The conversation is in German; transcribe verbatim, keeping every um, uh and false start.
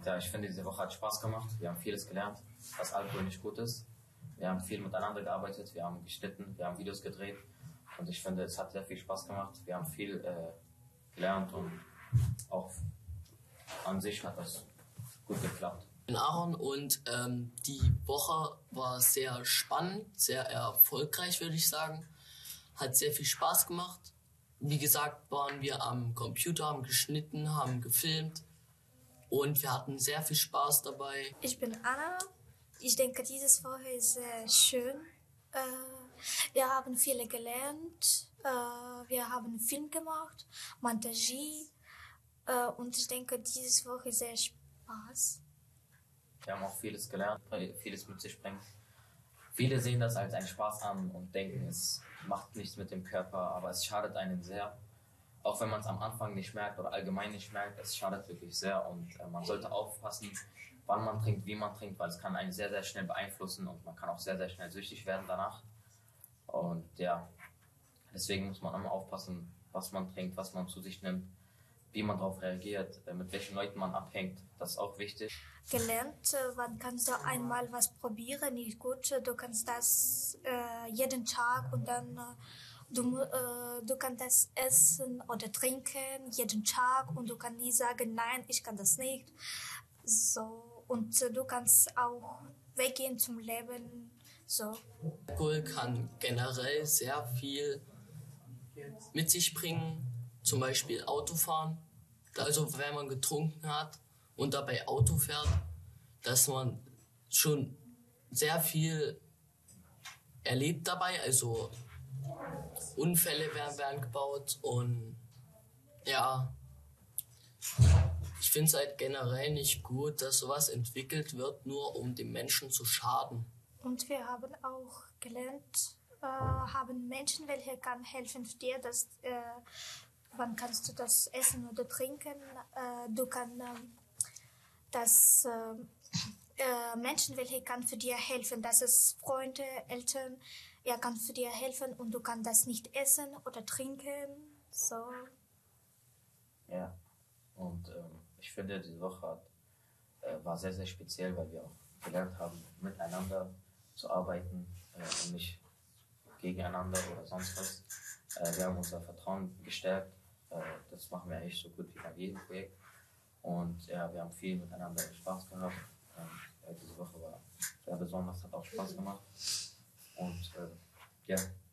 Ja, ich finde, diese Woche hat Spaß gemacht. Wir haben vieles gelernt, dass Alkohol nicht gut ist. Wir haben viel miteinander gearbeitet, wir haben geschnitten, wir haben Videos gedreht. Und ich finde, es hat sehr viel Spaß gemacht. Wir haben viel äh, gelernt und auch an sich hat das gut geklappt. Ich bin Aaron und ähm, die Woche war sehr spannend, sehr erfolgreich, würde ich sagen. Hat sehr viel Spaß gemacht. Wie gesagt, waren wir am Computer, haben geschnitten, haben gefilmt und wir hatten sehr viel Spaß dabei. Ich bin Anna. Ich denke, diese Woche ist sehr schön. Äh, wir haben viele gelernt. Äh, wir haben einen Film gemacht, Montagie. Äh, und ich denke, diese Woche ist sehr Spaß. Wir haben auch vieles gelernt, weil vieles mit sich bringt. Viele sehen das als einen Spaß an und denken, es macht nichts mit dem Körper, aber es schadet einem sehr. Auch wenn man es am Anfang nicht merkt oder allgemein nicht merkt, es schadet wirklich sehr und äh, man sollte aufpassen, wann man trinkt, wie man trinkt, weil es kann einen sehr, sehr schnell beeinflussen und man kann auch sehr, sehr schnell süchtig werden danach. Und ja, deswegen muss man immer aufpassen, was man trinkt, was man zu sich nimmt, wie man darauf reagiert, äh, mit welchen Leuten man abhängt, das ist auch wichtig. Gelernt, äh, wann kannst du einmal was probieren, nicht gut, du kannst das äh, jeden Tag und dann äh, du, äh, du kannst das essen oder trinken jeden Tag und du kannst nie sagen, nein, ich kann das nicht. So, und äh, du kannst auch weggehen zum Leben. So. Alkohol kann generell sehr viel mit sich bringen, zum Beispiel Autofahren. Also wenn man getrunken hat und dabei Auto fährt, dass man schon sehr viel erlebt dabei, also Unfälle werden, werden gebaut und ja, ich finde es halt generell nicht gut, dass sowas entwickelt wird, nur um den Menschen zu schaden. Und wir haben auch gelernt, äh, haben Menschen, welche kann helfen dir, dass äh, wann kannst du das essen oder trinken? Äh, du kannst äh, das äh, äh, Menschen, welche kann für dir helfen. Das ist Freunde, Eltern. Er kann für dir helfen und du kannst das nicht essen oder trinken. So. Ja, und ähm, ich finde, diese Woche hat, äh, war sehr, sehr speziell, weil wir auch gelernt haben, miteinander zu arbeiten äh, und nicht gegeneinander oder sonst was. Äh, wir haben unser Vertrauen gestärkt. Äh, das machen wir eigentlich so gut wie bei jedem Projekt. Und ja, wir haben viel miteinander Spaß gehabt. Ähm, ja, diese Woche war sehr besonders, hat auch Spaß gemacht. Und äh, ja.